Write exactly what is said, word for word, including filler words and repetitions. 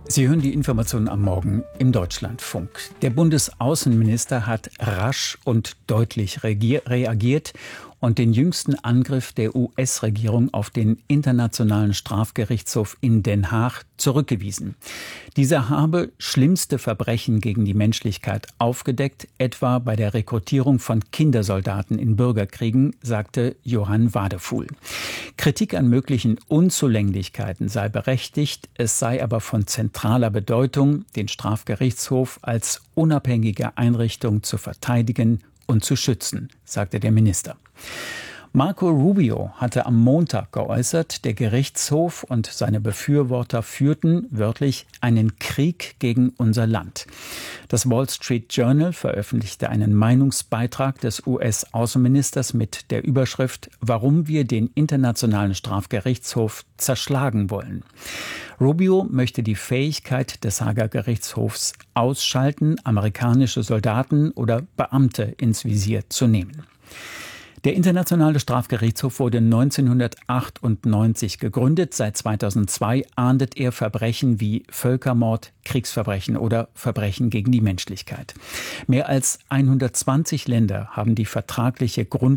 Sie hören die Informationen am Morgen im Deutschlandfunk. Der Bundesaußenminister hat rasch und deutlich reagiert und den jüngsten Angriff der U S-Regierung auf den Internationalen Strafgerichtshof in Den Haag zurückgewiesen. Dieser habe schlimmste Verbrechen gegen die Menschlichkeit aufgedeckt, etwa bei der Rekrutierung von Kindersoldaten in Bürgerkriegen, sagte Johann Wadefuhl. Kritik an möglichen Unzulänglichkeiten sei berechtigt, es sei aber von zentraler Bedeutung, den Strafgerichtshof als unabhängige Einrichtung zu verteidigen und zu schützen, sagte der Minister. Marco Rubio hatte am Montag geäußert, der Gerichtshof und seine Befürworter führten wörtlich einen Krieg gegen unser Land. Das Wall Street Journal veröffentlichte einen Meinungsbeitrag des U S-Außenministers mit der Überschrift »Warum wir den Internationalen Strafgerichtshof zerschlagen wollen«. Rubio möchte die Fähigkeit des Haager Gerichtshofs ausschalten, amerikanische Soldaten oder Beamte ins Visier zu nehmen. Der Internationale Strafgerichtshof wurde neunzehnhundertachtundneunzig gegründet. Seit zweitausendzwei ahndet er Verbrechen wie Völkermord, Kriegsverbrechen oder Verbrechen gegen die Menschlichkeit. Mehr als hundertzwanzig Länder haben die vertragliche Grundlage